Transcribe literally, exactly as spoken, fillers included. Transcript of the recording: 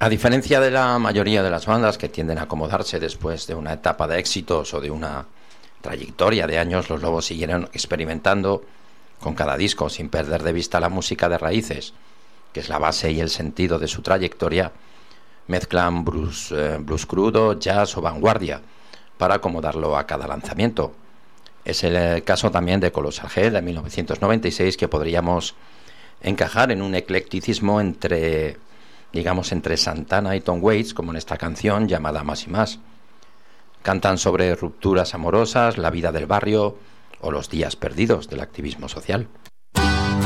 A diferencia de la mayoría de las bandas que tienden a acomodarse después de una etapa de éxitos o de una trayectoria de años, los Lobos siguieron experimentando con cada disco sin perder de vista la música de raíces, que es la base y el sentido de su trayectoria. Mezclan blues, eh, blues crudo, jazz o vanguardia para acomodarlo a cada lanzamiento. Es el caso también de Colossal Head de mil novecientos noventa y seis, que podríamos encajar en un eclecticismo entre, digamos, entre Santana y Tom Waits, como en esta canción llamada Más y Más. Cantan sobre rupturas amorosas, la vida del barrio o los días perdidos del activismo social.